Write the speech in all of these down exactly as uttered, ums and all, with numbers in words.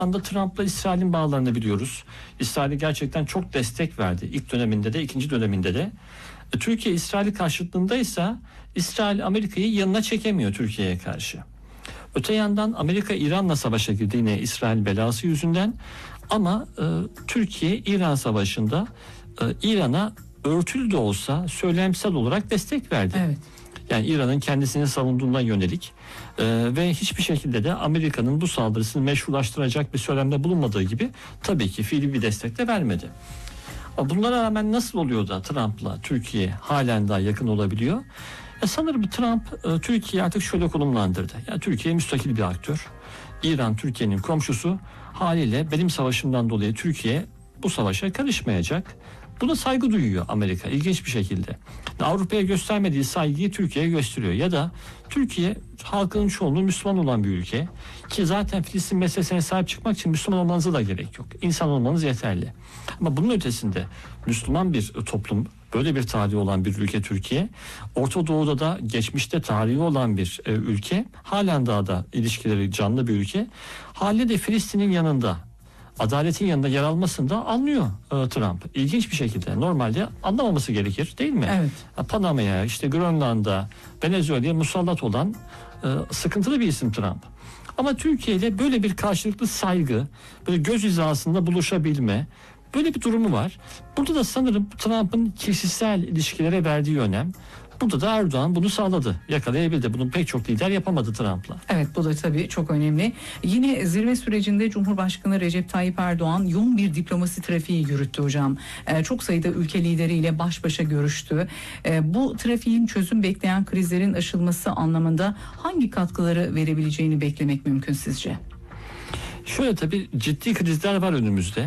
anda Trump'la İsrail'in bağlarını biliyoruz. İsrail'e gerçekten çok destek verdi. İlk döneminde de ikinci döneminde de. E, Türkiye İsrail karşıtlığında ise İsrail Amerika'yı yanına çekemiyor Türkiye'ye karşı. Öte yandan Amerika İran'la savaşa girdi yine İsrail belası yüzünden. Ama e, Türkiye İran savaşında e, İran'a örtülü de olsa söylemsel olarak destek verdi. Evet. Yani İran'ın kendisini savunduğuna yönelik e, ve hiçbir şekilde de Amerika'nın bu saldırısını meşrulaştıracak bir söylemde bulunmadığı gibi tabii ki fiili bir destek de vermedi. Ama bunlara rağmen nasıl oluyor da Trump'la Türkiye halen daha yakın olabiliyor? E sanırım Trump e, Türkiye'yi artık şöyle konumlandırdı. Yani Türkiye müstakil bir aktör. İran Türkiye'nin komşusu, haliyle benim savaşımdan dolayı Türkiye bu savaşa karışmayacak. Buna saygı duyuyor Amerika ilginç bir şekilde. Avrupa'ya göstermediği saygıyı Türkiye'ye gösteriyor. Ya da Türkiye halkının çoğunluğu Müslüman olan bir ülke. Ki zaten Filistin meselesine sahip çıkmak için Müslüman olmanıza da gerek yok. İnsan olmanız yeterli. Ama bunun ötesinde Müslüman bir toplum, böyle bir tarihi olan bir ülke Türkiye. Orta Doğu'da da geçmişte tarihi olan bir e, ülke. Halen daha da ilişkileri canlı bir ülke. Haliyle de Filistin'in yanında, adaletin yanında yer almasını da anlıyor e, Trump. İlginç bir şekilde. Normalde anlamaması gerekir değil mi? Evet. Panama'ya, işte Grönland'a, Venezuela'ya musallat olan e, sıkıntılı bir isim Trump. Ama Türkiye ile böyle bir karşılıklı saygı, böyle göz hizasında buluşabilme, böyle bir durumu var. Burada da sanırım Trump'ın kişisel ilişkilere verdiği önem. Burada da Erdoğan bunu sağladı, yakalayabildi. Bunu pek çok lider yapamadı Trump'la. Evet, bu da tabii çok önemli. Yine zirve sürecinde Cumhurbaşkanı Recep Tayyip Erdoğan yoğun bir diplomasi trafiği yürüttü hocam. Ee, çok sayıda ülke lideriyle baş başa görüştü. Ee, bu trafiğin çözüm bekleyen krizlerin aşılması anlamında hangi katkıları verebileceğini beklemek mümkün sizce? Şöyle, tabii ciddi krizler var önümüzde.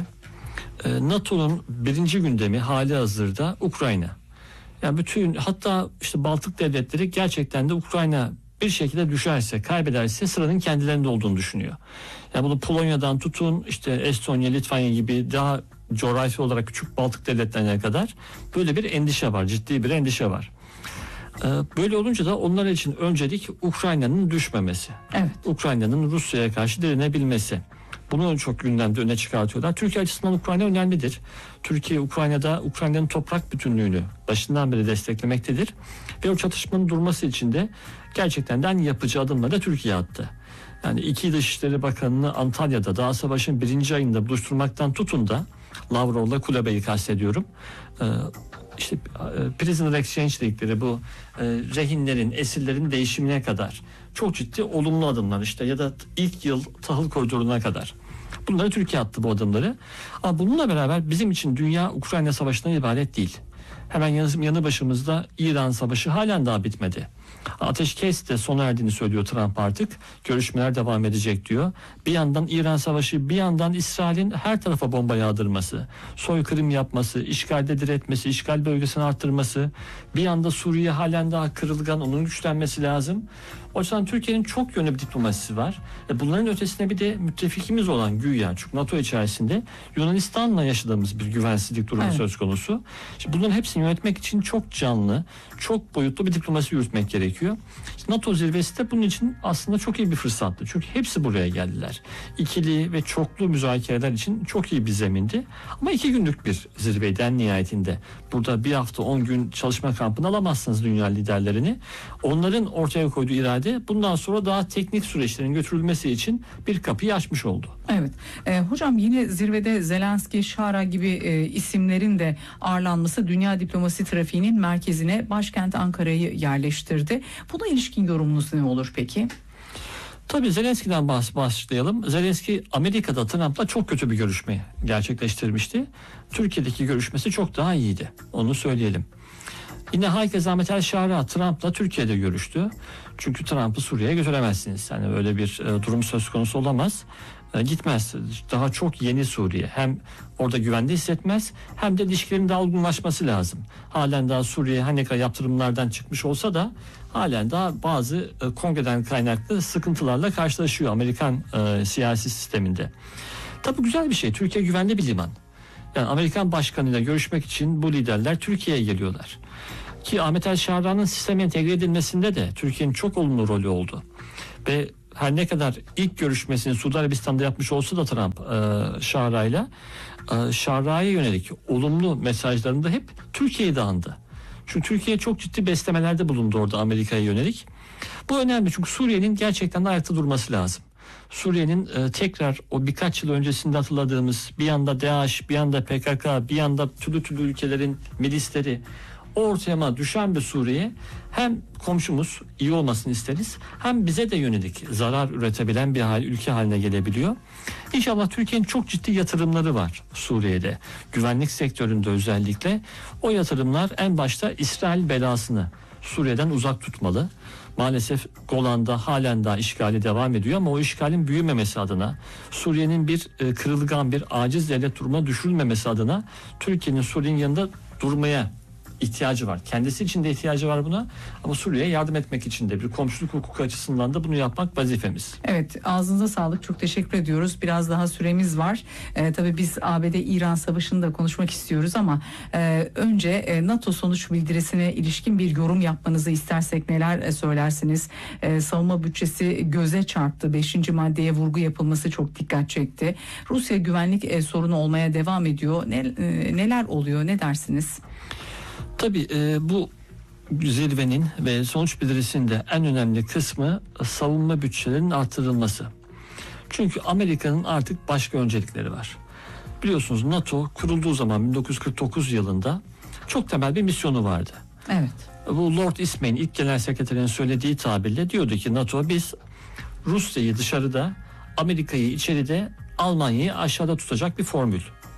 Ee, NATO'nun birinci gündemi hali hazırda Ukrayna. Yani bütün, hatta işte Baltık devletleri gerçekten de Ukrayna bir şekilde düşerse, kaybederse sıranın kendilerinde olduğunu düşünüyor. Yani bunu Polonya'dan tutun, işte Estonya, Litvanya gibi daha coğrafi olarak küçük Baltık devletlerine kadar böyle bir endişe var, ciddi bir endişe var. Böyle olunca da onlar için öncelik Ukrayna'nın düşmemesi. Evet. Ukrayna'nın Rusya'ya karşı direnebilmesi. Bunu çok gündemde öne çıkartıyorlar. Türkiye açısından Ukrayna önemlidir. Türkiye Ukrayna'da Ukrayna'nın toprak bütünlüğünü başından beri desteklemektedir. Ve o çatışmanın durması için de gerçekten de yapıcı adımları da Türkiye attı. Yani iki Dışişleri Bakanı'nı Antalya'da daha savaşın birinci ayında buluşturmaktan tutun da Lavrov'la Kulebe'yi kastediyorum. Ee, işte prisoner exchange dedikleri bu e, rehinlerin, esirlerin değişimine kadar çok ciddi olumlu adımlar, işte ya da ilk yıl tahıl koridoruna kadar. Bunları Türkiye attı, bu adımları. Ama bununla beraber bizim için dünya Ukrayna Savaşı'ndan ibaret değil. Hemen yanı, yanı başımızda İran Savaşı halen daha bitmedi. Ateşkes de sona erdiğini söylüyor Trump artık. Görüşmeler devam edecek diyor. Bir yandan İran Savaşı, bir yandan İsrail'in her tarafa bomba yağdırması, soykırım yapması, işgalde diretmesi, işgal bölgesini arttırması. Bir yanda Suriye halen daha kırılgan, onun güçlenmesi lazım. O yüzden Türkiye'nin çok yönlü bir diplomasisi var. E bunların ötesinde bir de müttefikimiz olan güya, çünkü NATO içerisinde Yunanistan'la yaşadığımız bir güvensizlik durumu evet. söz konusu. Şimdi bunların hepsini yönetmek için çok canlı, çok boyutlu bir diplomasi yürütmek gerekiyor. İşte NATO zirvesi de bunun için aslında çok iyi bir fırsattı. Çünkü hepsi buraya geldiler. İkili ve çoklu müzakereler için çok iyi bir zemindi. Ama iki günlük bir zirveydi en nihayetinde. Burada bir hafta on gün çalışma kampını alamazsınız dünya liderlerini. Onların ortaya koyduğu irade bundan sonra daha teknik süreçlerin götürülmesi için bir kapıyı açmış oldu. Evet. E, hocam yine zirvede Zelenski, Şara gibi e, isimlerin de ağırlanması dünya diplomasi trafiğinin merkezine başkent Ankara'yı yerleştirdi. Buna ilişkin yorumunuz ne olur peki? Tabii Zelenski'den bahs- başlayalım. Zelenski Amerika'da Trump'la çok kötü bir görüşme gerçekleştirmişti. Türkiye'deki görüşmesi çok daha iyiydi. Onu söyleyelim. Yine Hayke Ahmet El Şara Trump'la Türkiye'de görüştü. Çünkü Trump'ı Suriye'ye götüremezsiniz. Yani öyle bir e, durum söz konusu olamaz. E, gitmez. Daha çok yeni Suriye. Hem orada güvende hissetmez, hem de ilişkilerin daha olgunlaşması lazım. Halen daha Suriye hani ne kadar yaptırımlardan çıkmış olsa da halen daha bazı e, kongreden kaynaklı sıkıntılarla karşılaşıyor Amerikan e, siyasi sisteminde. Tabii güzel bir şey. Türkiye güvenli bir liman. Yani Amerikan başkanıyla görüşmek için bu liderler Türkiye'ye geliyorlar. Ki Ahmet El Şara'nın sisteme entegre edilmesinde de Türkiye'nin çok olumlu rolü oldu. Ve her ne kadar ilk görüşmesini Suudi Arabistan'da yapmış olsa da Trump e, Şara'yla e, Şara'ya yönelik olumlu mesajlarında hep Türkiye'yi de andı. Çünkü Türkiye çok ciddi beslemelerde bulundu orada Amerika'ya yönelik. Bu önemli çünkü Suriye'nin gerçekten ayakta durması lazım. Suriye'nin e, tekrar o birkaç yıl öncesinde hatırladığımız bir yanda DAEŞ, bir yanda P K K, bir yanda türlü türlü ülkelerin milisleri ortaya düşen bir Suriye hem komşumuz iyi olmasını isteriz hem bize de yönelik zarar üretebilen bir hal, ülke haline gelebiliyor. İnşallah Türkiye'nin çok ciddi yatırımları var Suriye'de. Güvenlik sektöründe özellikle o yatırımlar en başta İsrail belasını Suriye'den uzak tutmalı. Maalesef Golan'da halen daha işgali devam ediyor ama o işgalin büyümemesi adına, Suriye'nin bir e, kırılgan, bir aciz devlet durumuna düşürülmemesi adına Türkiye'nin Suriye'nin yanında durmaya ihtiyacı var. Kendisi için de ihtiyacı var buna ama Suriye'ye yardım etmek için de bir komşuluk hukuku açısından da bunu yapmak vazifemiz. Evet, ağzınıza sağlık. Çok teşekkür ediyoruz. Biraz daha süremiz var. Ee, tabii biz A B D-İran savaşını da konuşmak istiyoruz ama e, önce e, NATO sonuç bildirisine ilişkin bir yorum yapmanızı istersek neler e, söylersiniz? E, savunma bütçesi göze çarptı. Beşinci maddeye vurgu yapılması çok dikkat çekti. Rusya güvenlik e, sorunu olmaya devam ediyor. Ne, e, neler oluyor? Ne dersiniz? Tabii e, bu zirvenin ve sonuç bildirisinde en önemli kısmı savunma bütçelerinin artırılması. Çünkü Amerika'nın artık başka öncelikleri var. Biliyorsunuz NATO kurulduğu zaman bin dokuz yüz kırk dokuz yılında çok temel bir misyonu vardı. Evet. Bu Lord Eastman ilk genel sekreterin söylediği tabirle diyordu ki NATO biz Rusya'yı dışarıda, Amerika'yı içeride, Almanya'yı aşağıda tutacak bir formül.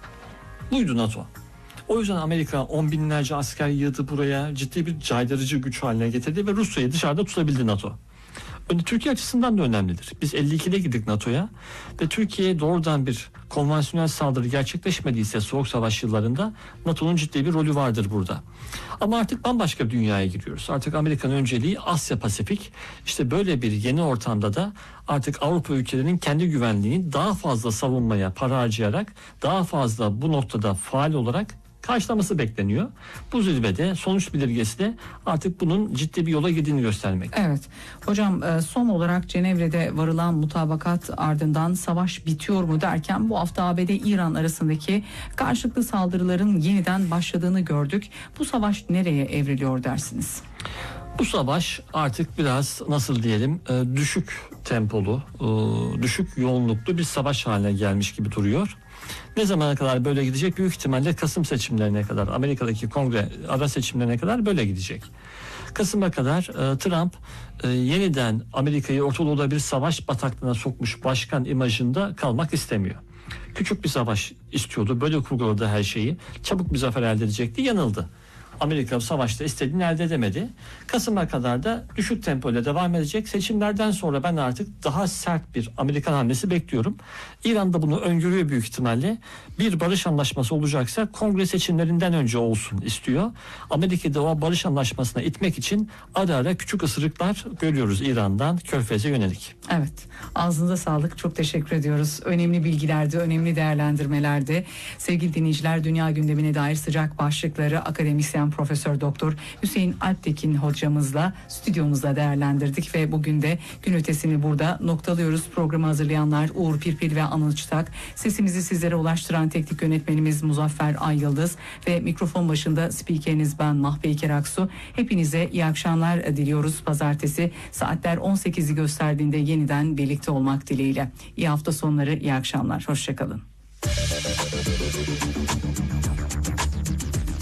Buydu NATO. O yüzden Amerika on binlerce asker yığdı buraya, ciddi bir caydırıcı güç haline getirdi ve Rusya'yı dışarıda tutabildi NATO. Türkiye açısından da önemlidir. Biz elli ikide girdik NATO'ya ve Türkiye'ye doğrudan bir konvansiyonel saldırı gerçekleşmediyse Soğuk Savaş yıllarında NATO'nun ciddi bir rolü vardır burada. Ama artık bambaşka bir dünyaya giriyoruz. Artık Amerika'nın önceliği Asya Pasifik. İşte böyle bir yeni ortamda da artık Avrupa ülkelerinin kendi güvenliğini daha fazla savunmaya para harcayarak daha fazla bu noktada faal olarak karşılaması bekleniyor. Bu zirvede sonuç bildirgesi de artık bunun ciddi bir yola girdiğini göstermek. Evet. Hocam son olarak Cenevre'de varılan mutabakat ardından savaş bitiyor mu derken bu hafta A B D-İran arasındaki karşılıklı saldırıların yeniden başladığını gördük. Bu savaş nereye evriliyor dersiniz? Bu savaş artık biraz nasıl diyelim düşük tempolu, düşük yoğunluklu bir savaş haline gelmiş gibi duruyor. Ne zamana kadar böyle gidecek? Büyük ihtimalle Kasım seçimlerine kadar, Amerika'daki kongre ara seçimlerine kadar böyle gidecek. Kasım'a kadar e, Trump e, yeniden Amerika'yı Orta Doğu'da bir savaş bataklığına sokmuş başkan imajında kalmak istemiyor. Küçük bir savaş istiyordu. Böyle kurguladı her şeyi. Çabuk bir zafer elde edecekti. Yanıldı. Amerika savaşta istediğini elde edemedi. Kasım'a kadar da düşük tempoyla devam edecek. Seçimlerden sonra ben artık daha sert bir Amerikan hamlesi bekliyorum. İran da bunu öngörüyor büyük ihtimalle. Bir barış anlaşması olacaksa kongre seçimlerinden önce olsun istiyor. Amerika'da o barış anlaşmasına itmek için ara ara küçük ısırıklar görüyoruz İran'dan Körfez'e yönelik. Evet. Ağzınıza sağlık. Çok teşekkür ediyoruz. Önemli bilgilerdi, önemli değerlendirmelerdi. Sevgili dinleyiciler, dünya gündemine dair sıcak başlıkları akademisyen Profesör Doktor Hüseyin Alptekin hocamızla stüdyomuzda değerlendirdik ve bugün de gün ötesini burada noktalıyoruz. Programı hazırlayanlar Uğur Pirpil ve Anıl Çıtak, sesimizi sizlere ulaştıran teknik yönetmenimiz Muzaffer Ayyıldız ve mikrofon başında spikeriniz ben Mahpeyker Aksu. Hepinize iyi akşamlar diliyoruz. Pazartesi saatler on sekizi gösterdiğinde yeniden birlikte olmak dileğiyle. İyi hafta sonları, iyi akşamlar. Hoşçakalın.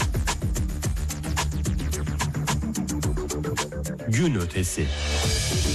Gün ötesi.